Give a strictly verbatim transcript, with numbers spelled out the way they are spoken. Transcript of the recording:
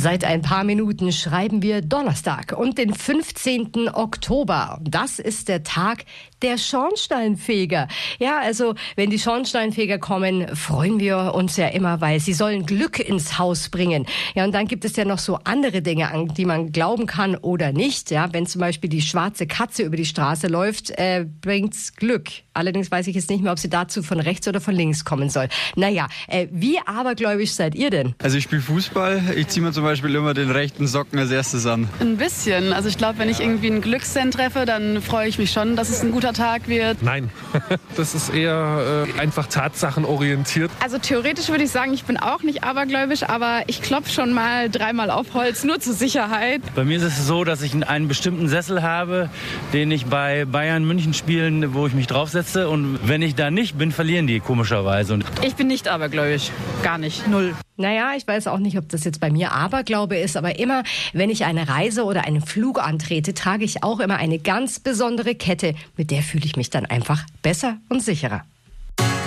Seit ein paar Minuten schreiben wir Donnerstag und den fünfzehnten Oktober. Das ist der Tag der Schornsteinfeger. Ja, also wenn die Schornsteinfeger kommen, freuen wir uns ja immer, weil sie sollen Glück ins Haus bringen. Ja, und dann gibt es ja noch so andere Dinge, an die man glauben kann oder nicht. Ja, wenn zum Beispiel die schwarze Katze über die Straße läuft, äh, bringt's Glück. Allerdings weiß ich jetzt nicht mehr, ob sie dazu von rechts oder von links kommen soll. Naja, äh, wie abergläubisch seid ihr denn? Also ich spiele Fußball. Ich ziehe mir zum Beispiel immer den rechten Socken als erstes an. Ein bisschen. Also ich glaube, wenn ich irgendwie einen Glückssend treffe, dann freue ich mich schon, dass es ein guter Tag wird. Nein, das ist eher äh, einfach tatsachenorientiert. Also theoretisch würde ich sagen, ich bin auch nicht abergläubisch, aber ich klopfe schon mal dreimal auf Holz, nur zur Sicherheit. Bei mir ist es so, dass ich einen bestimmten Sessel habe, den ich bei Bayern München spielen, wo ich mich draufsetze. Und wenn ich da nicht bin, verlieren die komischerweise. Und ich bin nicht abergläubisch. Gar nicht. Null. Naja, ich weiß auch nicht, ob das jetzt bei mir Aberglaube ist, aber immer, wenn ich eine Reise oder einen Flug antrete, trage ich auch immer eine ganz besondere Kette. Mit der fühle ich mich dann einfach besser und sicherer.